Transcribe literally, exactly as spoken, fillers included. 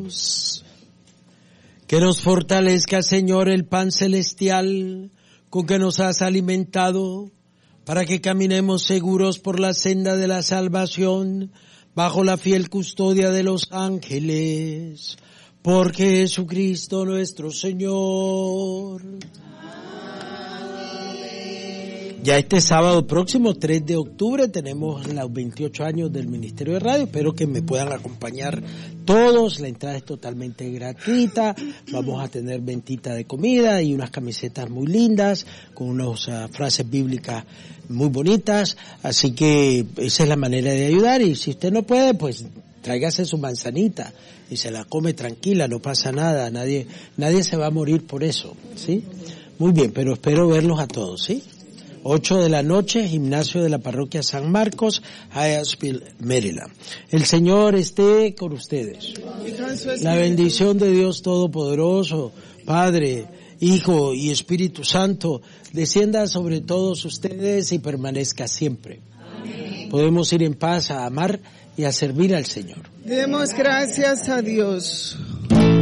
Dios. Que nos fortalezca, Señor, el pan celestial con que nos has alimentado, para que caminemos seguros por la senda de la salvación, bajo la fiel custodia de los ángeles, por Jesucristo nuestro Señor. Ya este sábado próximo, tres de octubre, tenemos los veintiocho años del Ministerio de Radio. Espero que me puedan acompañar todos. La entrada es totalmente gratuita. Vamos a tener ventita de comida y unas camisetas muy lindas con unas uh, frases bíblicas muy bonitas. Así que esa es la manera de ayudar. Y si usted no puede, pues tráigase su manzanita y se la come tranquila, no pasa nada. Nadie, nadie se va a morir por eso, ¿sí? Muy bien, pero espero verlos a todos, ¿sí? ocho de la noche, gimnasio de la parroquia San Marcos, Hyattsville, Maryland. El Señor esté con ustedes. La bendición de Dios Todopoderoso, Padre, Hijo y Espíritu Santo, descienda sobre todos ustedes y permanezca siempre. Amén. Podemos ir en paz a amar y a servir al Señor. Demos gracias a Dios.